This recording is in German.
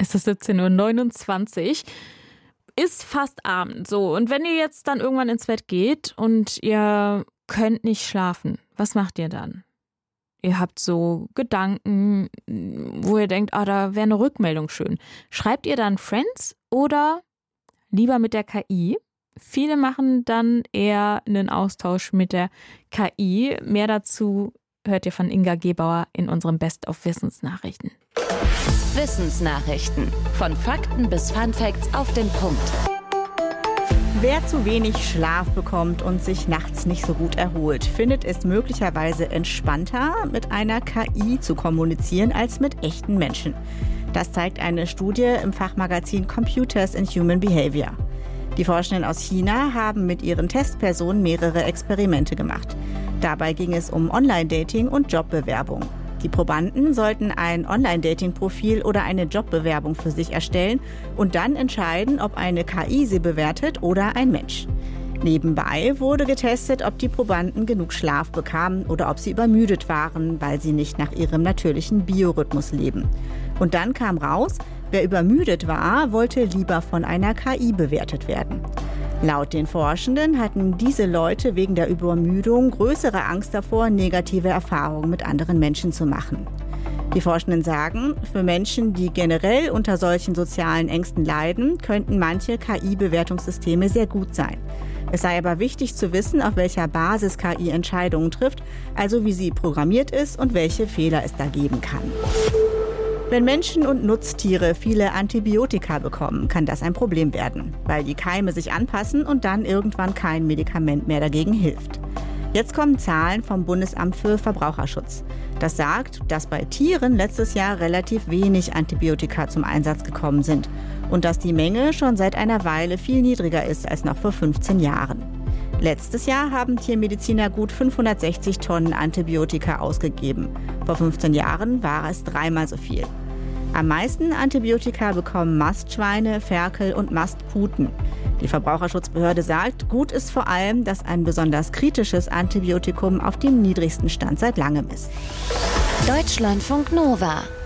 Es ist 17:29 Uhr. Ist fast Abend. So, und wenn ihr jetzt dann irgendwann ins Bett geht und ihr könnt nicht schlafen, was macht ihr dann? Ihr habt so Gedanken, wo ihr denkt, da wäre eine Rückmeldung schön. Schreibt ihr dann Friends oder lieber mit der KI? Viele machen dann eher einen Austausch mit der KI. Mehr dazu hört ihr von Inga Gebauer in unserem Best-of-Wissensnachrichten. Wissensnachrichten. Von Fakten bis Funfacts auf den Punkt. Wer zu wenig Schlaf bekommt und sich nachts nicht so gut erholt, findet es möglicherweise entspannter, mit einer KI zu kommunizieren als mit echten Menschen. Das zeigt eine Studie im Fachmagazin Computers and Human Behavior. Die Forschenden aus China haben mit ihren Testpersonen mehrere Experimente gemacht. Dabei ging es um Online-Dating und Jobbewerbung. Die Probanden sollten ein Online-Dating-Profil oder eine Jobbewerbung für sich erstellen und dann entscheiden, ob eine KI sie bewertet oder ein Mensch. Nebenbei wurde getestet, ob die Probanden genug Schlaf bekamen oder ob sie übermüdet waren, weil sie nicht nach ihrem natürlichen Biorhythmus leben. Und dann kam raus, wer übermüdet war, wollte lieber von einer KI bewertet werden. Laut den Forschenden hatten diese Leute wegen der Übermüdung größere Angst davor, negative Erfahrungen mit anderen Menschen zu machen. Die Forschenden sagen, für Menschen, die generell unter solchen sozialen Ängsten leiden, könnten manche KI-Bewertungssysteme sehr gut sein. Es sei aber wichtig zu wissen, auf welcher Basis KI Entscheidungen trifft, also wie sie programmiert ist und welche Fehler es da geben kann. Wenn Menschen und Nutztiere viele Antibiotika bekommen, kann das ein Problem werden, weil die Keime sich anpassen und dann irgendwann kein Medikament mehr dagegen hilft. Jetzt kommen Zahlen vom Bundesamt für Verbraucherschutz. Das sagt, dass bei Tieren letztes Jahr relativ wenig Antibiotika zum Einsatz gekommen sind und dass die Menge schon seit einer Weile viel niedriger ist als noch vor 15 Jahren. Letztes Jahr haben Tiermediziner gut 560 Tonnen Antibiotika ausgegeben. Vor 15 Jahren war es 3-mal so viel. Am meisten Antibiotika bekommen Mastschweine, Ferkel und Mastputen. Die Verbraucherschutzbehörde sagt, gut ist vor allem, dass ein besonders kritisches Antibiotikum auf dem niedrigsten Stand seit langem ist. Deutschlandfunk Nova